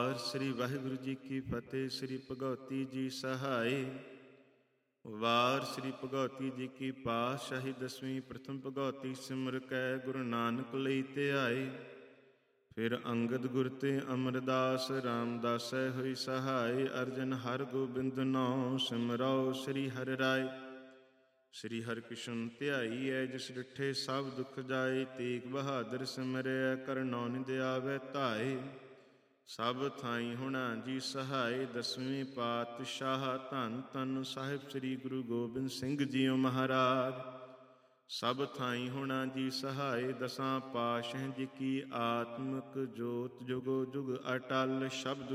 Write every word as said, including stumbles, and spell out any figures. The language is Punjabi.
ਵਾਰ ਸ੍ਰੀ ਵਾਹਿਗੁਰੂ ਜੀ ਕੀ ਫਤਿਹ। ਸ੍ਰੀ ਭਗਉਤੀ ਜੀ ਸਹਾਏ। ਵਾਰ ਸ੍ਰੀ ਭਗਉਤੀ ਜੀ ਕੀ ਪਾਤਸ਼ਾਹੀ ਦਸਵੀਂ ਪ੍ਰਥਮ ਭਗਉਤੀ ਸਿਮਰ ਕੈ ਗੁਰੂ ਨਾਨਕ ਲਈ ਧਿਆਏ। ਫਿਰ ਅੰਗਦ ਗੁਰ ਤੇ ਅਮਰਦਾਸ ਰਾਮਦਾਸੈ ਹੋਈ ਸਹਾਏ। ਅਰਜਨ ਹਰ ਗੋਬਿੰਦ ਨਾਉ ਸਿਮਰਉ ਸ੍ਰੀ ਹਰਿ ਰਾਏ। ਸ੍ਰੀ ਹਰਿਕ੍ਰਿਸ਼ਨ ਧਿਆਈਐ ਜਿਸ ਡਿਠੇ ਸਭ ਦੁਖ ਜਾਏ। ਤੇਗ ਬਹਾਦਰ ਸਿਮਰਿਐ ਕਰਨਉ ਨਿਦ ਆਵੈ ਧਾਏ। ਸਭ ਥਾਈ ਹੋਣਾ ਜੀ ਸਹਾਏ। ਦਸਵੇਂ ਪਾਤਸ਼ਾਹ ਧੰਨ ਧੰਨ ਸਾਹਿਬ ਸ੍ਰੀ ਗੁਰੂ ਗੋਬਿੰਦ ਸਿੰਘ ਜੀਓ ਮਹਾਰਾਜ। ਸਭ ਥਾਈ ਹੋਣਾ ਜੀ ਸਹਾਏ। ਦਸਾਂ ਪਾਤਸ਼ਾਹ ਜੀ ਕੀ ਆਤਮਿਕ ਜੋਤ ਜੁਗੋ ਜੁਗ ਅਟਲ। ਸ਼ਬਦ